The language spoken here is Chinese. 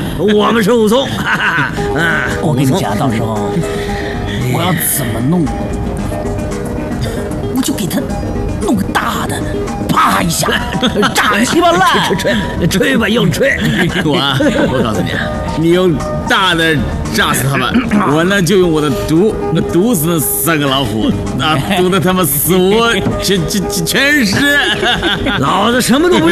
我们是武松。 我跟你讲，到时候我要怎么弄，我就给他弄个大的，啪一下，炸鸡巴烂， 吹吧，又吹。 我告诉你，你用大的炸死他们，我呢就用我的毒死那3个老虎，毒的他们死活全是。 老子什么都不用。